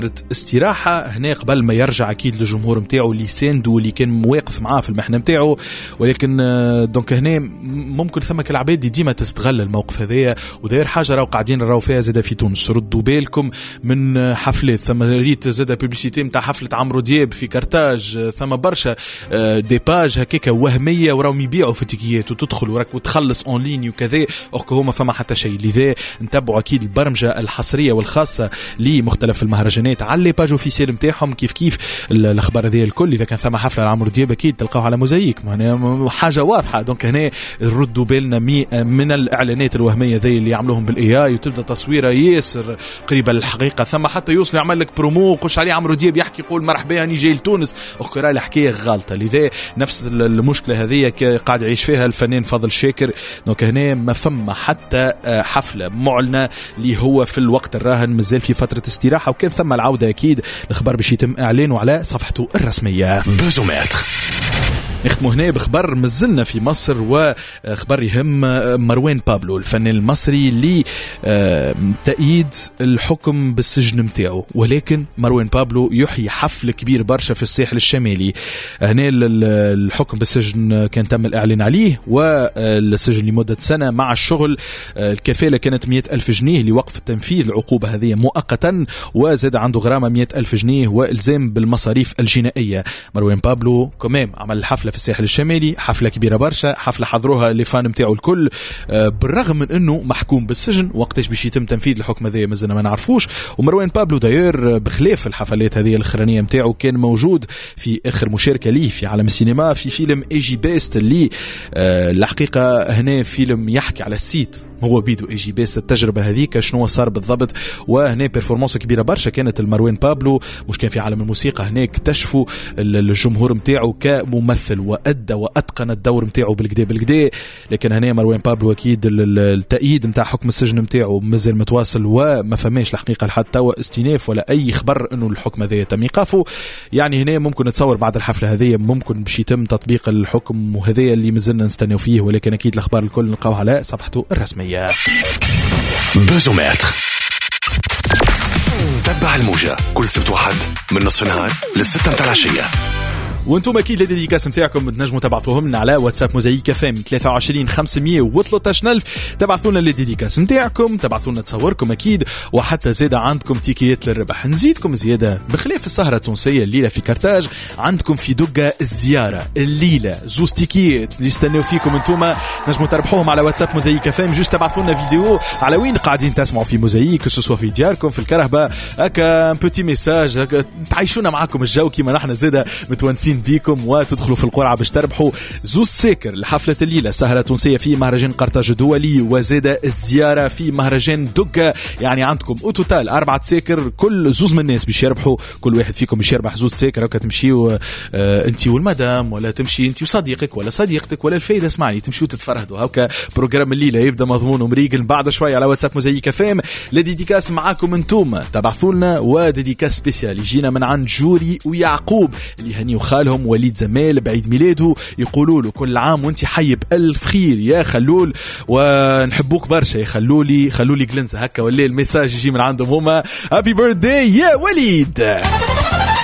استراحة هنا قبل ما يرجع أكيد للجمهور متاعه اللي ساندو اللي كان موقف معاه في المحنة متاعه. ولكن دونك هنا ممكن ثمك العباد ديما تستغل الموقف هذايا، وداير حاجة راهو قاعدين نراو فيها زادا في تونس. ردوا بالكم من حفلات، ثم ريت زادا بيبليسيتي متاع حفلة عمرو دياب في كرتاج، ثم برشا دي باج هكاكا وهمية وراهم يبيعوا في تيكيات وتدخل وراك وتخلص اون لين وكذا، اوركو هما فما حتى شيء. لذا نتبعوا أكيد البرمجة الحصرية والخاصة لمختلف المهرجانات على لي باج اوفيسيال نتاعهم، كيف الاخبار هذه الكل. اذا كان ثم حفله عمرو دياب اكيد تلقاوها على موزايك، حاجه واضحه. دونك هنا ردوا بالنا من الاعلانات الوهميه ذي اللي يعملوهم بالاي اي، وتبدا تصويره ياسر قريبه للحقيقه، ثم حتى يوصل يعمل لك برومو وقش عليه عمرو دياب يحكي يقول مرحبا اني جاي لتونس، اخرى الحكايه غلطه. لذا نفس المشكله هذه قاعد يعيش فيها الفنان فضل شاكر. دونك هنا ما فما حتى حفله معلنه اللي هو في الوقت الراهن، مازال في فتره استراحه، وكان ثم العوده اكيد الخبر باش يتم اعلانه على صفحته الرسميه. بوزومتر نختموا هنا بخبر مازلنا في مصر، وخبر يهم مروان بابلو الفنان المصري اللي تأييد الحكم بالسجن متاعه. ولكن مروان بابلو يحيي حفل كبير برشا في الساحل الشمالي. هنا الحكم بالسجن كان تم الإعلان عليه، والسجن لمدة سنة مع الشغل. الكفالة كانت 100,000 جنيه لوقف تنفيذ العقوبة هذه مؤقتا، وزاد عنده غرامة 100,000 جنيه وإلزام بالمصاريف الجنائية. مروان بابلو كمان عمل الحفلة في الساحل الشمالي، حفلة كبيرة برشا، حفلة حضروها اللي فان متاعه الكل، بالرغم من انه محكوم بالسجن. وقتاش باش يتم تنفيذ الحكم هذا مازلنا ما نعرفوش. ومروان بابلو داير بخلاف الحفلات هذه الاخرانيه متاعه كان موجود في اخر مشاركه ليه في عالم السينما في فيلم ايجي بيست، اللي الحقيقه هنا فيلم يحكي على السيت هو بيدو ايجي بيست، التجربه هذيك شنو صار بالضبط. وهنا بيرفورمانس كبيره برشا كانت المروان بابلو، مش كان في عالم الموسيقى هناك اكتشفوا الجمهور متاعه كممثل وأدى وأتقن الدور متاعه بالكدا. لكن هنا مروان بابلو أكيد التأييد متاع حكم السجن متاعه مازال متواصل، وما فماش الحقيقة لحتى استئناف ولا أي خبر إنه الحكم هذا تم إيقافه. يعني هنا ممكن نتصور بعد الحفلة هذه ممكن باش يتم تطبيق الحكم، وهذا اللي مازلنا نستناو فيه. ولكن أكيد الأخبار الكل نلقاوها على صفحته الرسمية. بوزومتر تبع الموجة كل سبت واحد من نصف النهار للستة متاع العشية. وانتم اكيد الديديكاس نتاعكم تنجموا تبعثوهم لنا على واتساب موزايك اف ام 23 513,000. تبعثوا لنا الديديكاس نتاعكم، تبعثوا لنا تصوركم اكيد، وحتى زيادة عندكم تيكيات للربح. نزيدكم زيادة بخلاف السهرة التونسية الليلة في كرتاج، عندكم في دقة الزيارة الليلة زوز تيكيات اللي يستنوا فيكم انتم، نجموا تربحوهم على واتساب موزايك اف ام. جوست تبعثوا لنا فيديو على وين قاعدين تسمعوا في موزايك، سواء في دياركم في الكرهبة، هكا بوتي ميساج، هكا تعيشونا معاكم الجو كيما نحن زيادة متونسين بيكم، وتدخلوا في القرعة باش تربحوا زوز ساكر لحفلة الليلة، سهرة تونسية في مهرجان قرطاج الدولي، وزادة الزيارة في مهرجان دقة. يعني عندكم اوتوتال 4 ساكر، كل زوز من الناس باش يربحوا، كل واحد فيكم باش يربح زوز ساكر. هكا تمشيوا انت والمدام، ولا تمشي انت وصديقك ولا صديقتك ولا الفايدة، اسمعني تمشيوا تتفرهدوا. هكا بروجرام الليلة يبدا مضمون ومريقل بعد شوية على واتساب موزايك فام. لديديكاس معاكم انتم، تبعثوا لنا، وديديكاس سبيسيال يجينا من عند جوري ويعقوب اللي هنيو خالهم وليد زمال بعيد ميلاده، يقولوا له كل عام وانت حي بألف خير يا خلول، ونحبوك برشا يا خلولي جلنزة هكا، ولا الميساج يجي من عندهم هما هابي بيرثداي يا وليد.